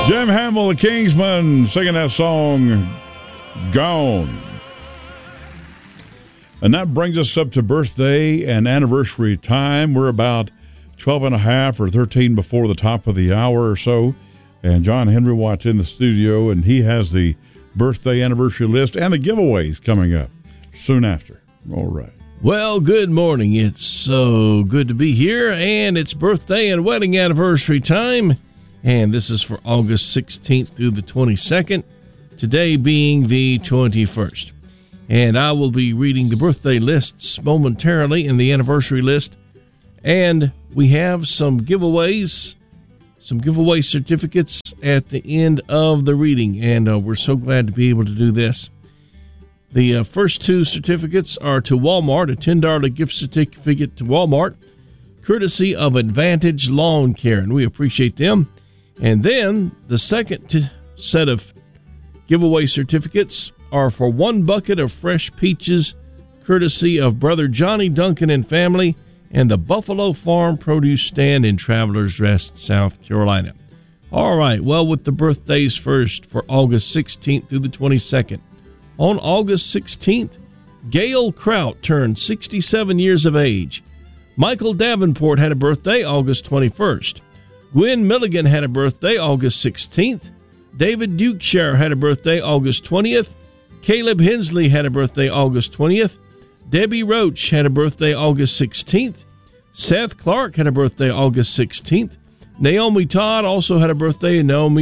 Jim Hamill, the Kingsmen, singing that song, Gone. And that brings us up to birthday and anniversary time. We're about 12 and a half or 13 before the top of the hour or so. And John Henry Watt's in the studio, and he has the birthday anniversary list and the giveaways coming up soon after. All right. Well, good morning. It's so good to be here, and it's birthday and wedding anniversary time. And this is for August 16th through the 22nd, today being the 21st. And I will be reading the birthday lists momentarily and the anniversary list. And we have some giveaways, some giveaway certificates at the end of the reading. And we're so glad to be able to do this. The first two certificates are to Walmart, a $10 gift certificate to Walmart, courtesy of Advantage Lawn Care, and we appreciate them. And then the second set of giveaway certificates are for 1 bucket of fresh peaches, courtesy of Brother Johnny Duncan and family, and the Buffalo Farm Produce Stand in Travelers Rest, South Carolina. All right, well, with the birthdays first for August 16th through the 22nd. On August 16th, Gail Kraut turned 67 years of age. Michael Davenport had a birthday August 21st. Gwen Milligan had a birthday August 16th. David Dukeshire had a birthday August 20th. Caleb Hensley had a birthday August 20th. Debbie Roach had a birthday August 16th. Seth Clark had a birthday August 16th. Naomi Todd also had a birthday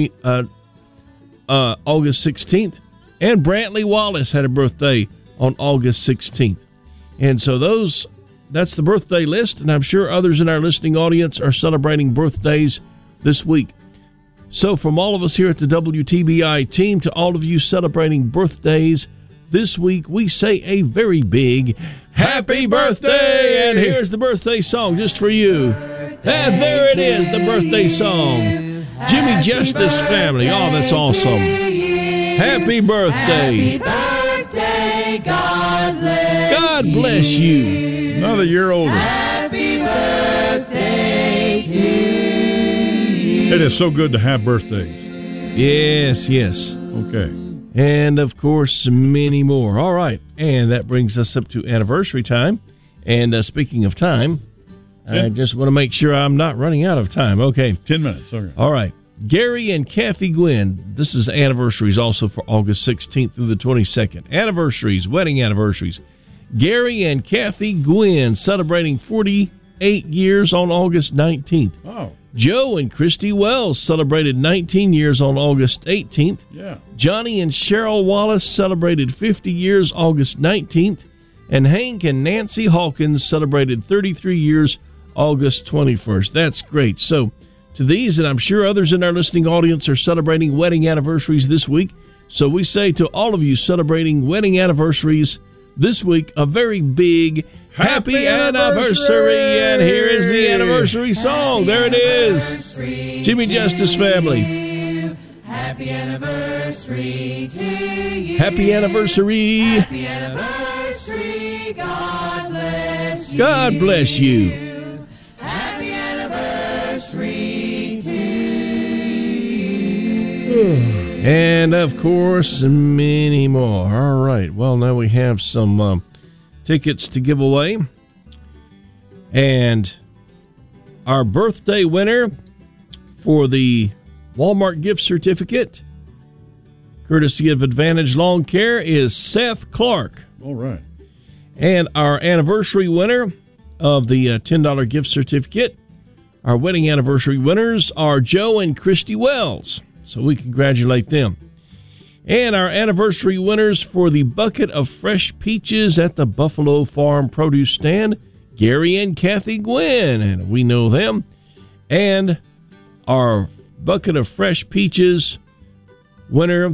August 16th. And Brantley Wallace had a birthday on August 16th. And so that's the birthday list, and I'm sure others in our listening audience are celebrating birthdays this week. So from all of us here at the WTBI team to all of you celebrating birthdays this week, we say a very big happy birthday! And here's the birthday song just for you. And there it is, the birthday song. Jimmy Justice family. Oh, that's awesome. Happy birthday. Happy birthday. God bless you. Another year older. Happy birthday to you. It is so good to have birthdays. Yes. Okay. And, of course, many more. All right. And that brings us up to anniversary time. And speaking of time, I just want to make sure I'm not running out of time. Okay. 10 minutes. Okay. All right. Gary and Kathy Gwynn. This is anniversaries also for August 16th through the 22nd. Anniversaries, wedding anniversaries. Gary and Kathy Gwynn celebrating 48 years on August 19th. Oh. Joe and Christy Wells celebrated 19 years on August 18th. Yeah. Johnny and Cheryl Wallace celebrated 50 years August 19th. And Hank and Nancy Hawkins celebrated 33 years August 21st. That's great. So, to these, and I'm sure others in our listening audience are celebrating wedding anniversaries this week. So we say to all of you celebrating wedding anniversaries this week, a very big happy anniversary. And here is the anniversary song. There it is. Jimmy Justice family. Happy anniversary to you. Happy anniversary. Happy anniversary. God bless you. God bless you. Happy anniversary. And, of course, many more. All right. Well, now we have some tickets to give away. And our birthday winner for the Walmart gift certificate, courtesy of Advantage Lawn Care, is Seth Clark. All right. And our anniversary winner of the $10 gift certificate, our wedding anniversary winners are Joe and Christy Wells. So we congratulate them. And our anniversary winners for the bucket of fresh peaches at the Buffalo Farm Produce Stand, Gary and Kathy Gwynn, and we know them. And our bucket of fresh peaches winner,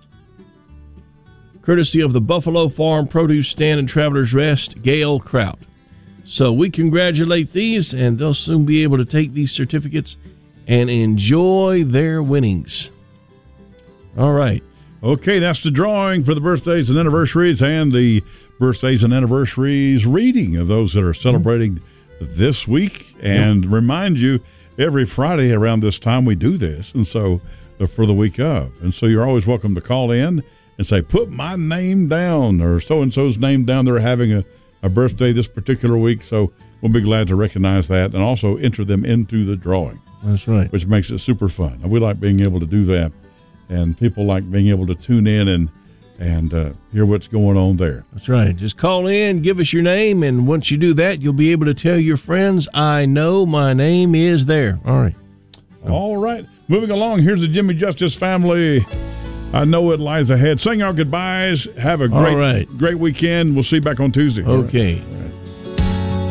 courtesy of the Buffalo Farm Produce Stand and Travelers Rest, Gail Kraut. So we congratulate these, and they'll soon be able to take these certificates and enjoy their winnings. All right. Okay, that's the drawing for the birthdays and anniversaries and the birthdays and anniversaries reading of those that are celebrating this week. And remind you, every Friday around this time we do this. And so for the week of. And so you're always welcome to call in and say, put my name down, or so-and-so's name down. They're having a birthday this particular week, so we'll be glad to recognize that and also enter them into the drawing. That's right. Which makes it super fun. And we like being able to do that, and people like being able to tune in and hear what's going on there. That's right. Just call in, give us your name, and once you do that, you'll be able to tell your friends, I know my name is there. All right. All right. Moving along, here's the Jimmy Justice family. I know it lies ahead. Sing our goodbyes. Have a great weekend. We'll see you back on Tuesday. Okay.